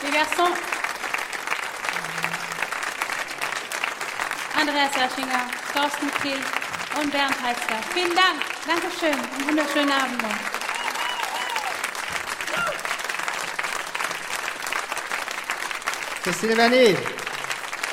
Les garçons. Andreas Aschinger, Thorsten Kiel und Bernd Heitzler. Vielen Dank. Dankeschön. Einen wunderschönen Abend noch. Christine Vernier.